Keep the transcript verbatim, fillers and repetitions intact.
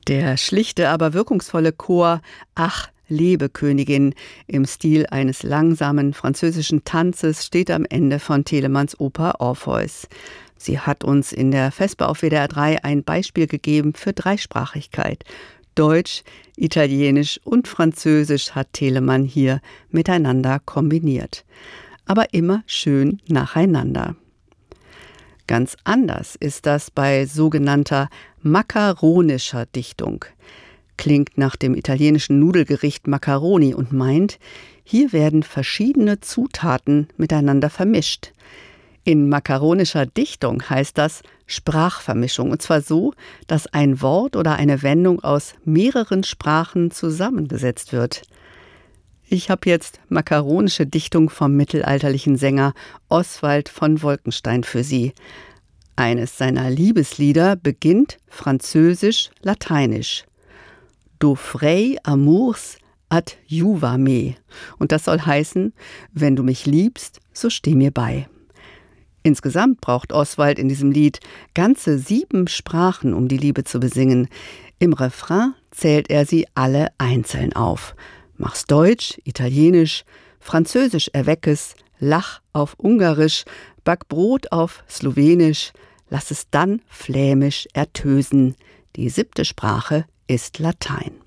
Der schlichte, aber wirkungsvolle Chor »Ach, lebe Königin« im Stil eines langsamen französischen Tanzes steht am Ende von Telemanns Oper Orpheus. Sie hat uns in der Vesper auf W D R drei ein Beispiel gegeben für Dreisprachigkeit. Deutsch, Italienisch und Französisch hat Telemann hier miteinander kombiniert. Aber immer schön nacheinander. Ganz anders ist das bei sogenannter makaronischer Dichtung. Klingt nach dem italienischen Nudelgericht Macaroni und meint, hier werden verschiedene Zutaten miteinander vermischt. In makaronischer Dichtung heißt das Sprachvermischung, und zwar so, dass ein Wort oder eine Wendung aus mehreren Sprachen zusammengesetzt wird. Ich habe jetzt makaronische Dichtung vom mittelalterlichen Sänger Oswald von Wolkenstein für Sie. Eines seiner Liebeslieder beginnt französisch-lateinisch. D'offrei amours ad juva me. Und das soll heißen, wenn du mich liebst, so steh mir bei. Insgesamt braucht Oswald in diesem Lied ganze sieben Sprachen, um die Liebe zu besingen. Im Refrain zählt er sie alle einzeln auf. Mach's Deutsch, Italienisch, Französisch erweck es, lach auf Ungarisch, back Brot auf Slowenisch, lass es dann flämisch ertösen. Die siebte Sprache ist Latein.